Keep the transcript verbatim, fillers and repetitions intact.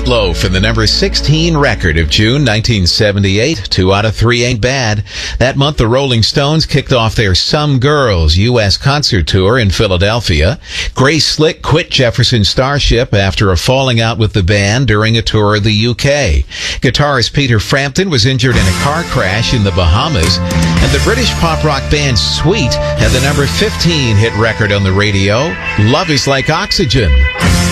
Meatloaf and the number sixteen record of June nineteen seventy-eight. Two out of three ain't bad. That month, the Rolling Stones kicked off their Some Girls U S concert tour in Philadelphia. Grace Slick quit Jefferson Starship after a falling out with the band during a tour of the U K. Guitarist Peter Frampton was injured in a car crash in the Bahamas. And the British pop rock band Sweet had the number fifteen hit record on the radio, Love Is Like Oxygen.